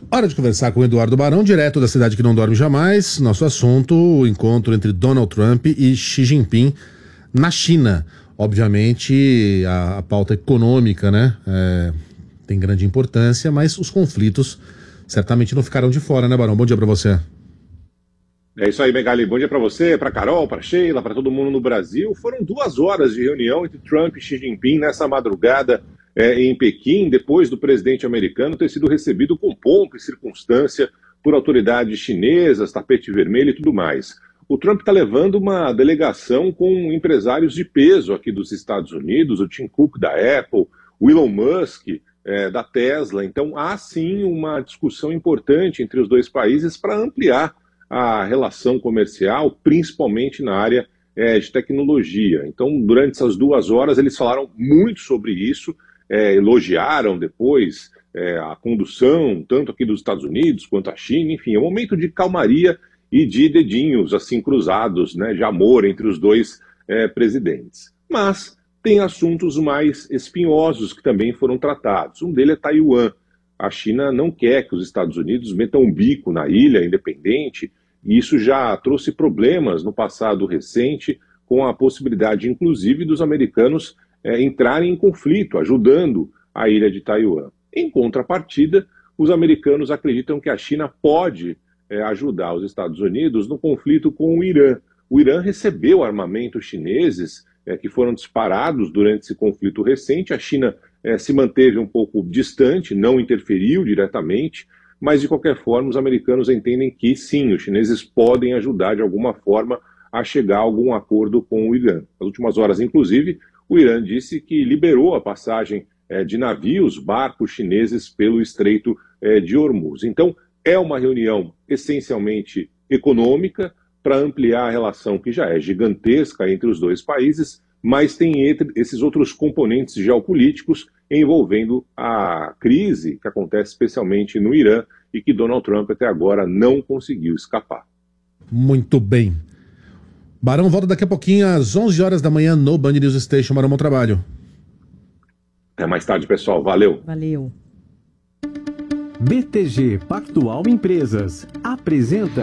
Hora de conversar com o Eduardo Barão, direto da cidade que não dorme jamais. Nosso assunto, o encontro entre Donald Trump e Xi Jinping na China. Obviamente, a pauta econômica, né, tem grande importância, mas os conflitos certamente não ficaram de fora, né, Barão? Bom dia para você. É isso aí, Megali. Bom dia para você, para Carol, para Sheila, para todo mundo no Brasil. Foram 2 horas de reunião entre Trump e Xi Jinping nessa madrugada em Pequim, depois do presidente americano ter sido recebido com pompa e circunstância por autoridades chinesas, tapete vermelho e tudo mais. O Trump está levando uma delegação com empresários de peso aqui dos Estados Unidos, o Tim Cook da Apple, o Elon Musk da Tesla. Então há sim uma discussão importante entre os dois países para ampliar a relação comercial, principalmente na área de tecnologia. Então, durante essas 2 horas, eles falaram muito sobre isso, elogiaram depois a condução, tanto aqui dos Estados Unidos quanto a China. Enfim, é um momento de calmaria e de dedinhos assim cruzados, né, de amor entre os dois presidentes. Mas tem assuntos mais espinhosos que também foram tratados. Um deles é Taiwan. A China não quer que os Estados Unidos metam um bico na ilha independente, e isso já trouxe problemas no passado recente, com a possibilidade, inclusive, dos americanos entrarem em conflito, ajudando a ilha de Taiwan. Em contrapartida, os americanos acreditam que a China pode ajudar os Estados Unidos no conflito com o Irã. O Irã recebeu armamentos chineses que foram disparados durante esse conflito recente. A China se manteve um pouco distante, não interferiu diretamente, mas de qualquer forma os americanos entendem que sim, os chineses podem ajudar de alguma forma a chegar a algum acordo com o Irã. Nas últimas horas, inclusive, o Irã disse que liberou a passagem de navios, barcos chineses pelo Estreito de Hormuz. Então, é uma reunião essencialmente econômica para ampliar a relação que já é gigantesca entre os dois países, mas tem esses outros componentes geopolíticos envolvendo a crise que acontece especialmente no Irã e que Donald Trump até agora não conseguiu escapar. Muito bem. Barão volta daqui a pouquinho às 11 horas da manhã no Band News Station. Barão, bom trabalho. Até mais tarde, pessoal. Valeu. Valeu. BTG Pactual Empresas apresenta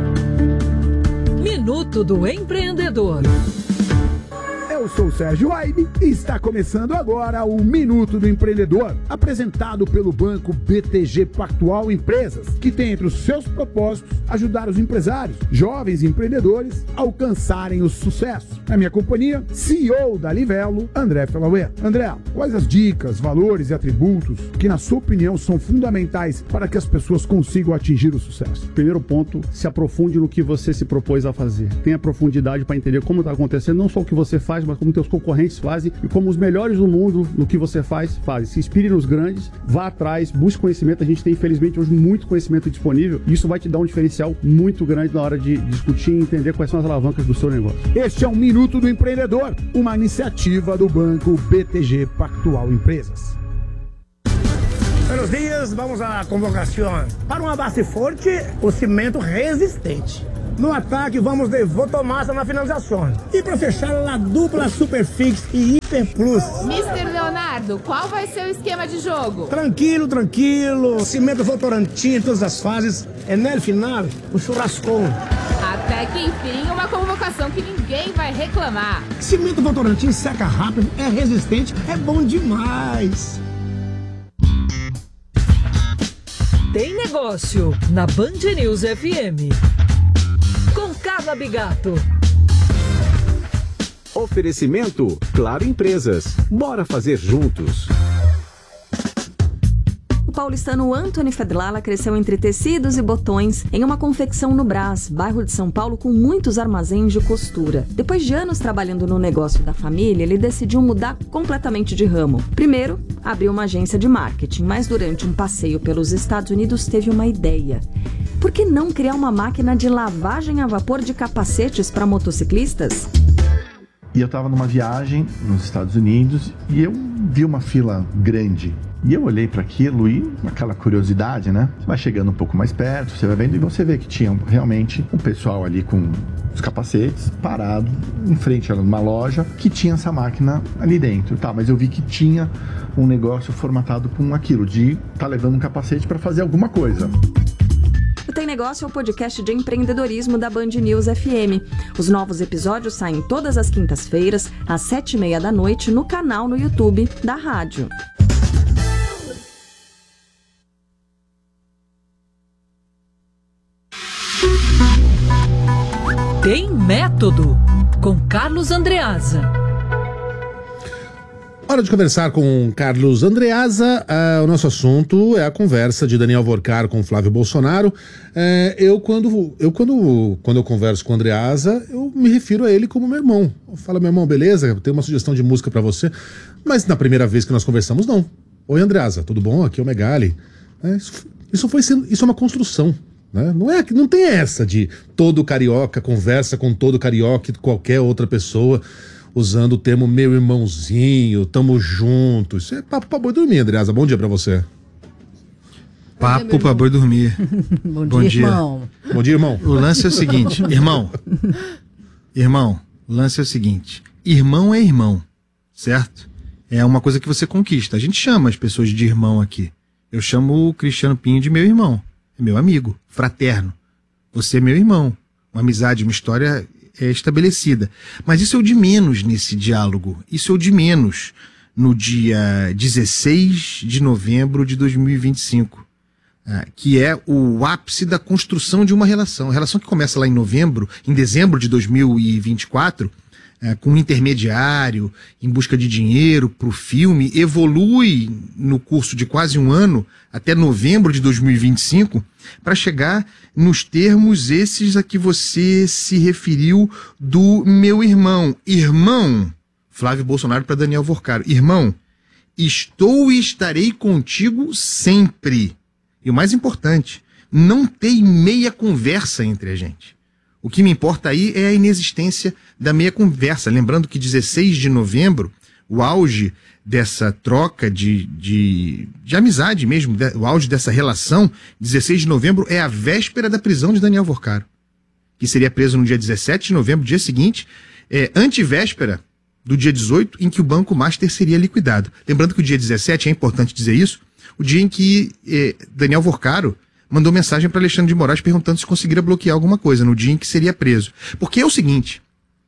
Minuto do Empreendedor. Eu sou o Sérgio Aibe e está começando agora o Minuto do Empreendedor, apresentado pelo banco BTG Pactual Empresas, que tem entre os seus propósitos ajudar os empresários, jovens empreendedores, a alcançarem o sucesso. Na minha companhia, CEO da Livelo, André Felauer. André, quais as dicas, valores e atributos que, na sua opinião, são fundamentais para que as pessoas consigam atingir o sucesso? Primeiro ponto, se aprofunde no que você se propôs a fazer. Tenha profundidade para entender como está acontecendo, não só o que você faz, mas como teus concorrentes fazem e como os melhores do mundo no que você faz, fazem. Se inspire nos grandes, vá atrás, busque conhecimento. A gente tem, infelizmente, hoje muito conhecimento disponível e isso vai te dar um diferencial muito grande na hora de discutir e entender quais são as alavancas do seu negócio. Este é o Minuto do Empreendedor, uma iniciativa do banco BTG Pactual Empresas. Buenos dias, vamos à convocação. Para uma base forte, o cimento resistente. No ataque, vamos de Votomassa na finalização. E para fechar, a dupla Superfix e Hiper Plus. Mr. Leonardo, qual vai ser o esquema de jogo? Tranquilo, tranquilo. Cimento Votorantim em todas as fases. É no final, o churrascão. Até que enfim, uma convocação que ninguém vai reclamar. Cimento Votorantim seca rápido, é resistente, é bom demais. Tem negócio na Band News FM. Com Carla Bigato. Oferecimento Claro Empresas. Bora fazer juntos. O paulistano Antony Fedlala cresceu entre tecidos e botões em uma confecção no Brás, bairro de São Paulo com muitos armazéns de costura. Depois de anos trabalhando no negócio da família, ele decidiu mudar completamente de ramo. Primeiro, abriu uma agência de marketing, mas durante um passeio pelos Estados Unidos teve uma ideia. Por que não criar uma máquina de lavagem a vapor de capacetes para motociclistas? E eu estava numa viagem nos Estados Unidos e eu vi uma fila grande. E eu olhei para aquilo e aquela curiosidade, né? Você vai chegando um pouco mais perto, você vai vendo e você vê que tinha realmente um pessoal ali com os capacetes parado em frente a uma loja que tinha essa máquina ali dentro, tá? Mas eu vi que tinha um negócio formatado com aquilo de tá levando um capacete para fazer alguma coisa. O Tem Negócio é o podcast de empreendedorismo da Band News FM. Os novos episódios saem todas as quintas-feiras, às 7h30 da noite, no canal no YouTube da rádio. Tem Método, com Carlos Andreasa. Hora de conversar com Carlos Andreasa. O nosso assunto é a conversa de Daniel Vorcaro com Flávio Bolsonaro. Quando eu converso com o Andreasa, eu me refiro a ele como meu irmão. Eu falo, meu irmão, beleza? Eu tenho uma sugestão de música pra você. Mas na primeira vez que nós conversamos, não. Oi, Andreasa, tudo bom? Aqui é o Megali. Isso é uma construção. Né? Não tem essa de todo carioca conversa com todo carioca e qualquer outra pessoa usando o termo meu irmãozinho, tamo junto. Isso é papo pra boi dormir, Andreasa. Bom dia pra você. Papo pra boi dormir. Bom dia, irmão. Bom dia, irmão. O lance é o seguinte, irmão, o lance é o seguinte, irmão é irmão, certo? É uma coisa que você conquista. A gente chama as pessoas de irmão aqui. Eu chamo o Cristiano Pinho de meu irmão. É meu amigo, fraterno. Você é meu irmão. Uma amizade, uma história estabelecida. Mas isso é o de menos nesse diálogo. Isso é o de menos no dia 16 de novembro de 2025, que é o ápice da construção de uma relação. A relação que começa lá em dezembro de 2024, com um intermediário, em busca de dinheiro para o filme, evolui no curso de quase um ano, até novembro de 2025, para chegar nos termos esses a que você se referiu do meu irmão. Irmão, Flávio Bolsonaro para Daniel Vorcaro. Irmão, estou e estarei contigo sempre. E o mais importante, não tem meia conversa entre a gente. O que me importa aí é a inexistência da meia conversa. Lembrando que 16 de novembro, o auge dessa troca de amizade mesmo, o auge dessa relação, 16 de novembro é a véspera da prisão de Daniel Vorcaro, que seria preso no dia 17 de novembro, dia seguinte, antivéspera do dia 18, em que o Banco Master seria liquidado. Lembrando que o dia 17, é importante dizer isso, o dia em que Daniel Vorcaro mandou mensagem para Alexandre de Moraes perguntando se conseguiria bloquear alguma coisa, no dia em que seria preso. Porque é o seguinte,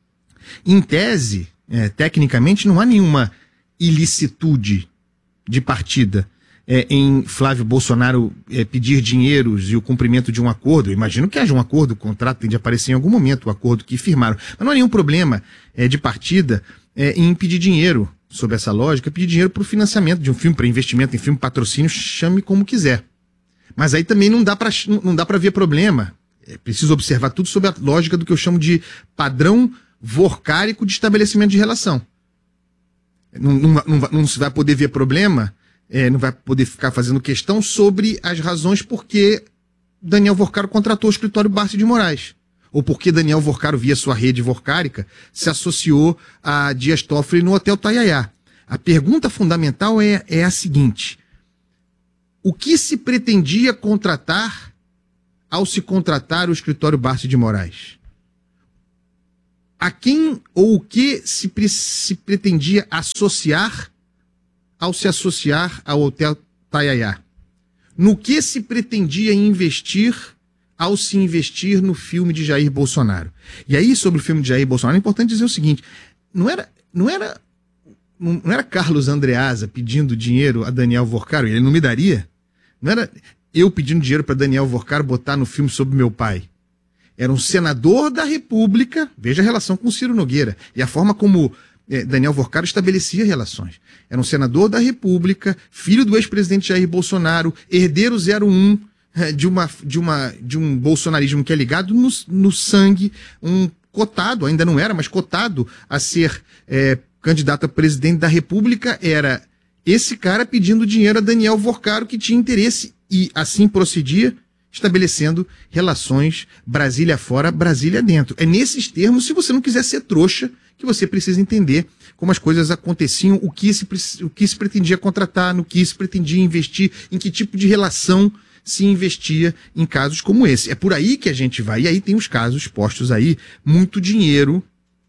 em tese, tecnicamente, não há nenhuma ilicitude de partida em Flávio Bolsonaro pedir dinheiros e o cumprimento de um acordo. Eu imagino que haja um acordo, o contrato tem de aparecer em algum momento, o acordo que firmaram. Mas não há nenhum problema de partida em pedir dinheiro, sob essa lógica, pedir dinheiro para o financiamento de um filme, para investimento em filme, patrocínio, chame como quiser. Mas aí também não dá para ver problema. É preciso observar tudo sob a lógica do que eu chamo de padrão vorcárico de estabelecimento de relação. Não se vai poder ver problema, não vai poder ficar fazendo questão sobre as razões porque Daniel Vorcaro contratou o escritório Barsi de Moraes. Ou porque Daniel Vorcaro, via sua rede vorcárica, se associou a Dias Toffoli no Hotel Tayayá. A pergunta fundamental é a seguinte: o que se pretendia contratar ao se contratar o escritório Barsi de Moraes? A quem ou o que se pretendia associar ao se associar ao Hotel Tayayá? No que se pretendia investir ao se investir no filme de Jair Bolsonaro? E aí, sobre o filme de Jair Bolsonaro, é importante dizer o seguinte: não era Carlos Andreasa pedindo dinheiro a Daniel Vorcaro, ele não me daria. Não era eu pedindo dinheiro para Daniel Vorcaro botar no filme sobre meu pai. Era um senador da República, veja a relação com Ciro Nogueira, e a forma como Daniel Vorcaro estabelecia relações. Era um senador da República, filho do ex-presidente Jair Bolsonaro, herdeiro 01 de um bolsonarismo que é ligado no sangue, um cotado, ainda não era, mas cotado a ser candidato a presidente da República, era esse cara pedindo dinheiro a Daniel Vorcaro, que tinha interesse, e assim procedia, estabelecendo relações Brasília fora, Brasília dentro. É nesses termos, se você não quiser ser trouxa que você precisa entender como as coisas aconteciam, o que se pretendia contratar, no que se pretendia investir, em que tipo de relação se investia em casos como esse. É por aí que a gente vai, e aí tem os casos postos aí, muito dinheiro,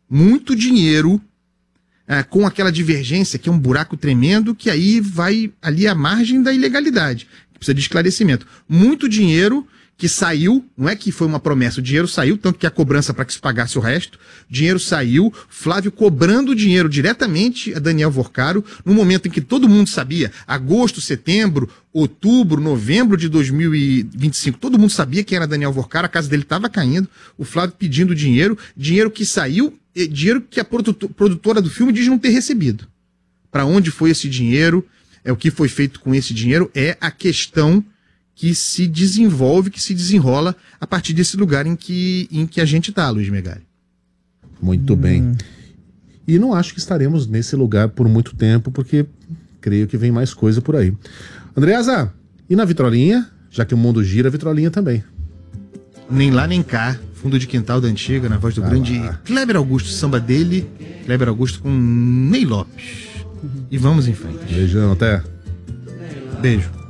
com aquela divergência, que é um buraco tremendo, que aí vai ali à margem da ilegalidade. Precisa de esclarecimento. Muito dinheiro que saiu, não é que foi uma promessa, o dinheiro saiu, tanto que a cobrança para que se pagasse o resto, dinheiro saiu, Flávio cobrando dinheiro diretamente a Daniel Vorcaro, no momento em que todo mundo sabia, agosto, setembro, outubro, novembro de 2025, todo mundo sabia quem era Daniel Vorcaro, a casa dele estava caindo, o Flávio pedindo dinheiro que saiu, dinheiro que a produtora do filme diz não ter recebido. Para onde foi esse dinheiro? O que foi feito com esse dinheiro é a questão que se desenvolve, que se desenrola a partir desse lugar em que a gente está, Luiz Megali. Muito bem. E não acho que estaremos nesse lugar por muito tempo, porque creio que vem mais coisa por aí. Andreasa, e na vitrolinha? Já que o mundo gira, a vitrolinha também. Nem lá nem cá, fundo de quintal da antiga, na voz do grande Kleber Augusto, samba dele, Kleber Augusto com Ney Lopes. E vamos em frente. Beijão, até. Beijo.